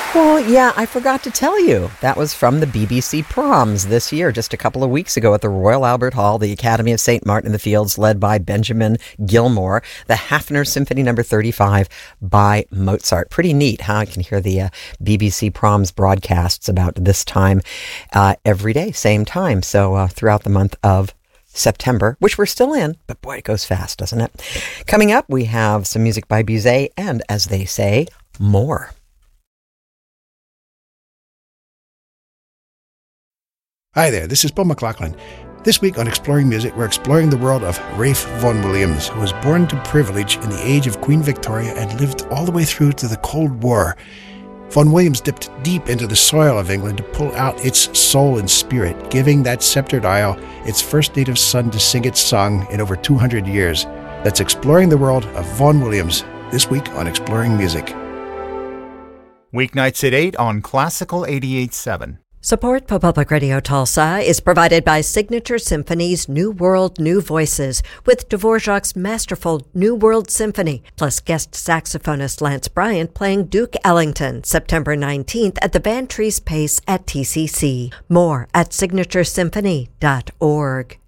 Well, yeah, I forgot to tell you. That was from the BBC Proms this year, just a couple of weeks ago at the Royal Albert Hall, the Academy of St. Martin in the Fields, led by Benjamin Gilmore, the Hafner Symphony No. 35 by Mozart. Pretty neat, huh? You can hear the BBC Proms broadcasts about this time every day, same time. So throughout the month of September, which we're still in, but boy, it goes fast, doesn't it? Coming up, we have some music by Bizet and, as they say, more. Hi there, this is Paul McLaughlin. This week on Exploring Music, we're exploring the world of Ralph Vaughan Williams, who was born to privilege in the age of Queen Victoria and lived all the way through to the Cold War. Vaughan Williams dipped deep into the soil of England to pull out its soul and spirit, giving that sceptred isle its first native son to sing its song in over 200 years. That's Exploring the World of Vaughan Williams, this week on Exploring Music. Weeknights at 8 on Classical 88.7. Support for Public Radio Tulsa is provided by Signature Symphony's New World, New Voices, with Dvorak's masterful New World Symphony, plus guest saxophonist Lance Bryant playing Duke Ellington, September 19th at the Van Trees Pace at TCC. More at signaturesymphony.org.